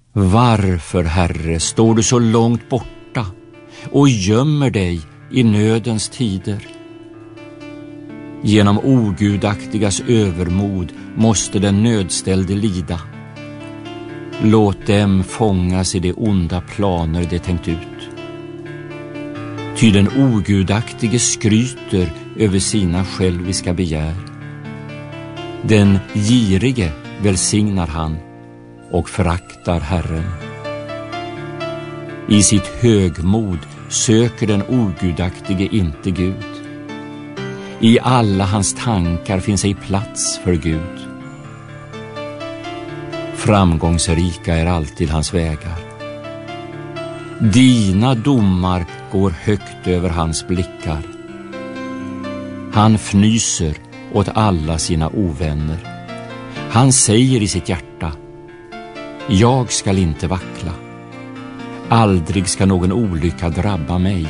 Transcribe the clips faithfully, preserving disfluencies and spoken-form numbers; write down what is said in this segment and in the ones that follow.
Varför, Herre, står du så långt borta och gömmer dig i nödens tider? Genom ogudaktigas övermod måste den nödställde lida. Låt dem fångas i de onda planer de tänkt ut. Ty den ogudaktige skryter över sina själviska begär. Den girige välsignar han och föraktar Herren. I sitt högmod söker den ogudaktige inte Gud. I alla hans tankar finns ej plats för Gud. Framgångsrika är alltid hans vägar. Dina domar går högt över hans blickar. Han fnyser åt alla sina ovänner. Han säger i sitt hjärta: jag skall inte vackla. Aldrig ska någon olycka drabba mig.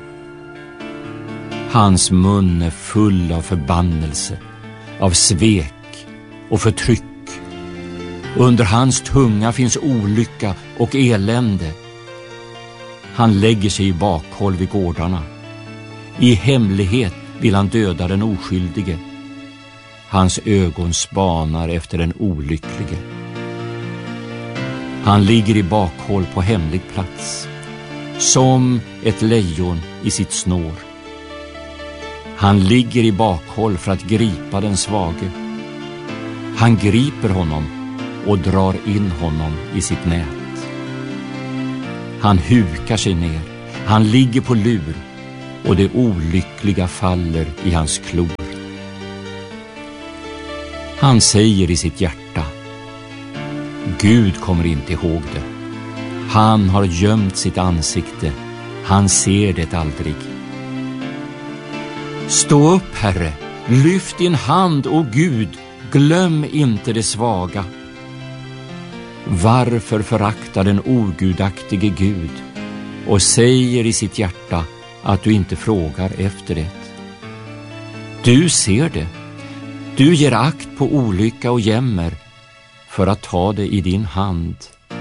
Hans mun är full av förbannelse, av svek och förtryck. Under hans tunga finns olycka och elände. Han lägger sig i bakhåll vid gårdarna. I hemlighet vill han döda den oskyldige. Hans ögon spanar efter den olycklige. Han ligger i bakhåll på hemlig plats, som ett lejon i sitt snår. Han ligger i bakhåll för att gripa den svage. Han griper honom och drar in honom i sitt nät. Han hukar sig ner, han ligger på lur, och det olyckliga faller i hans klor. Han säger i sitt hjärta: Gud kommer inte ihåg det. Han har gömt sitt ansikte, han ser det aldrig. Stå upp, Herre, lyft din hand, o Gud, glöm inte det svaga. Varför föraktar den ogudaktige Gud och säger i sitt hjärta att du inte frågar efter det? Du ser det, du ger akt på olycka och jämmer för att ta det i din hand.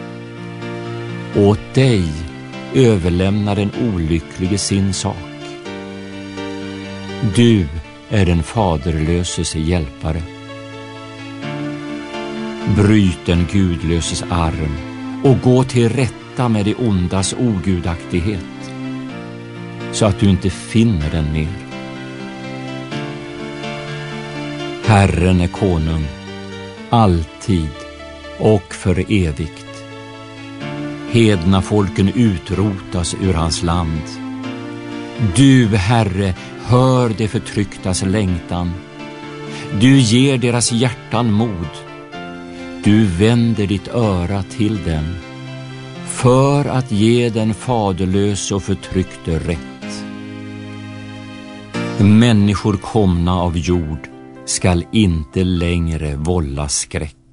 Åt dig överlämnar den olycklige sin sak. Du är den faderlöses hjälpare. Bryt den gudlöses arm och gå till rätta med det ondas ogudaktighet, så att du inte finner den mer. Herren är konung, alltid och för evigt. Hedna folken utrotas ur hans land. Du, Herre, hör det förtrycktas längtan. Du ger deras hjärtan mod. Du vänder ditt öra till dem för att ge den faderlös och förtryckte rätt. Människor komna av jord skall inte längre vålla skräck.